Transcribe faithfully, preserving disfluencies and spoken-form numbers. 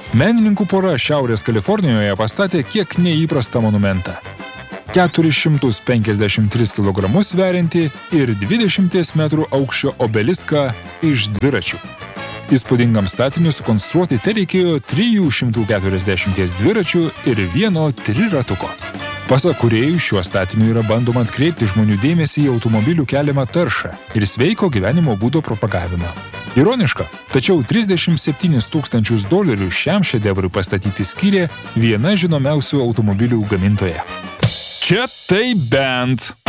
Menininkų pora Šiaurės Kalifornijoje pastatė kiek neįprastą monumentą. keturis šimtus penkiasdešimt tris kilogramus sveriantį ir dvidešimt metrų aukščio obeliską iš dviračių. Įspūdingam statiniui sukonstruoti tereikėjo trijų šimtų keturiasdešimties dviračių ir vieno triratuko. Pasak kūrėjų, šiuo statiniu yra bandoma atkreipti žmonių dėmesį į automobilių keliamą taršą ir sveiko gyvenimo būdo propagavimą. Ironiška, tačiau trisdešimt septynis tūkstančius dolerių šiam šedevrui pastatyti skyrė viena žinomiausių automobilių gamintoja. Čia tai bent.